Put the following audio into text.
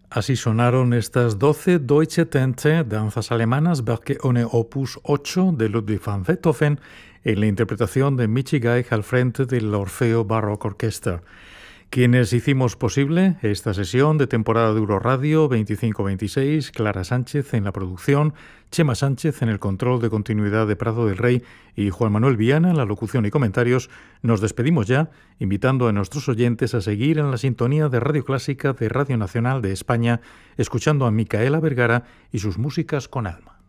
Así sonaron estas 12 Deutsche Tänze, danzas alemanas, Werke ohne Opus 8 de Ludwig van Beethoven, en la interpretación de Michi Geig al frente del Orfeo Baroque Orchestra. Quienes hicimos posible esta sesión de temporada de Euroradio 25-26, Clara Sánchez en la producción, Chema Sánchez en el control de continuidad de Prado del Rey y Juan Manuel Viana en la locución y comentarios, nos despedimos ya, invitando a nuestros oyentes a seguir en la sintonía de Radio Clásica de Radio Nacional de España, escuchando a Micaela Vergara y sus músicas con alma.